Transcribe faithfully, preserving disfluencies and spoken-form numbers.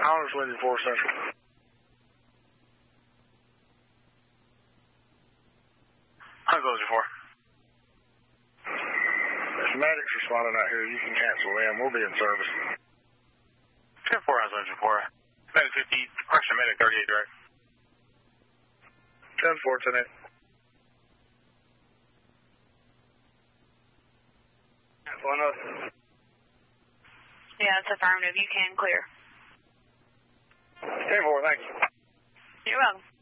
Honors with you, four Central. I'll go with you, four. If medic's responding out here, you can cancel them. We'll be in service. ten four, I was with you, four. Medic fifty, correction, medic thirty-eight, direct. ten four, ten eight. One up. Yeah, it's affirmative. You can clear. ten four, thank you. You're welcome.